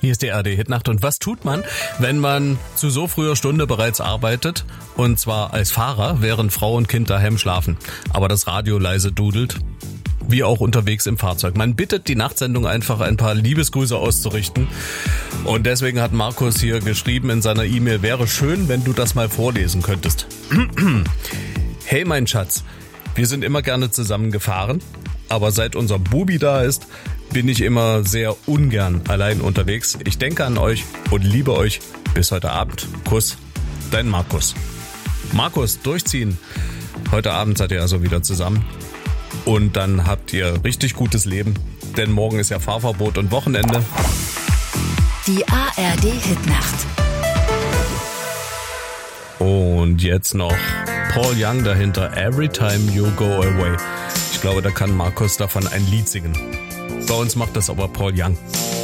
Hier ist die ARD-Hitnacht. Und was tut man, wenn man zu so früher Stunde bereits arbeitet? Und zwar als Fahrer, während Frau und Kind daheim schlafen. Aber das Radio leise dudelt. Wie auch unterwegs im Fahrzeug. Man bittet die Nachtsendung einfach ein paar Liebesgrüße auszurichten. Und deswegen hat Markus hier geschrieben in seiner E-Mail, wäre schön, wenn du das mal vorlesen könntest. Hey mein Schatz, wir sind immer gerne zusammen gefahren. Aber seit unser Bubi da ist, bin ich immer sehr ungern allein unterwegs. Ich denke an euch und liebe euch bis heute Abend. Kuss, dein Markus. Markus, durchziehen. Heute Abend seid ihr also wieder zusammen. Und dann habt ihr richtig gutes Leben. Denn morgen ist ja Fahrverbot und Wochenende. Die ARD-Hitnacht. Und jetzt noch Paul Young dahinter. Every time you go away. Ich glaube, da kann Markus davon ein Lied singen. Bei uns macht das aber Paul Young.